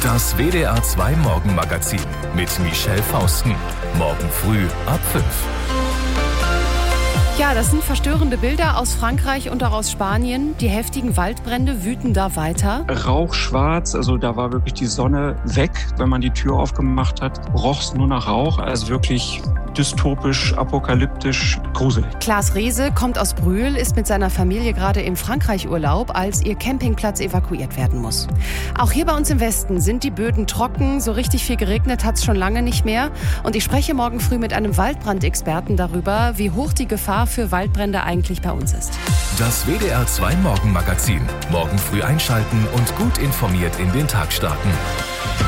Das WDR 2 Morgenmagazin mit Michelle Fausten. Morgen früh ab 5. Ja, das sind verstörende Bilder aus Frankreich und auch aus Spanien. Die heftigen Waldbrände wüten da weiter. Rauchschwarz, also da war wirklich die Sonne weg. Wenn man die Tür aufgemacht hat, roch es nur nach Rauch. Also wirklich dystopisch, apokalyptisch, gruselig. Klaas Reese kommt aus Brühl, ist mit seiner Familie gerade im Frankreich-Urlaub, als ihr Campingplatz evakuiert werden muss. Auch hier bei uns im Westen sind die Böden trocken. So richtig viel geregnet hat es schon lange nicht mehr. Und ich spreche morgen früh mit einem Waldbrandexperten darüber, wie hoch die Gefahr für Waldbrände eigentlich bei uns ist. Das WDR 2 Morgenmagazin. Morgen früh einschalten und gut informiert in den Tag starten.